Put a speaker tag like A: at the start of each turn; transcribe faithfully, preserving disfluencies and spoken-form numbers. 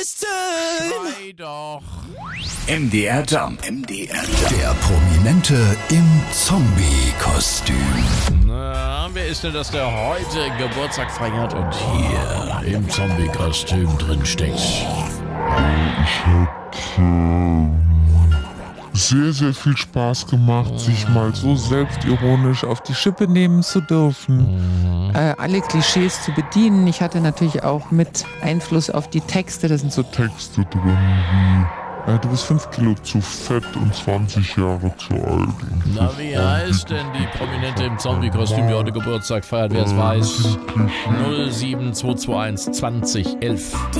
A: Schrei doch.
B: M D R Jump. M D R Jump.
C: Der Prominente im Zombie-Kostüm.
A: Na, wer ist denn das, der heute Geburtstag feiert und hier im Zombie-Kostüm drin steckt?
D: Ich hab ähm, sehr, sehr viel Spaß gemacht, sich mal so selbstironisch auf die Schippe nehmen zu dürfen.
E: Äh, alle Klischees zu bedienen. Ich hatte natürlich auch mit Einfluss auf die Texte. Das sind so
D: Texte drin wie, äh, du bist fünf Kilo zu fett und zwanzig Jahre zu alt.
A: Na, wie heißt denn die Prominente im Zombie-Kostüm, die heute Geburtstag feiert? Wer es weiß? null sieben zwei zwei eins zwanzig elf.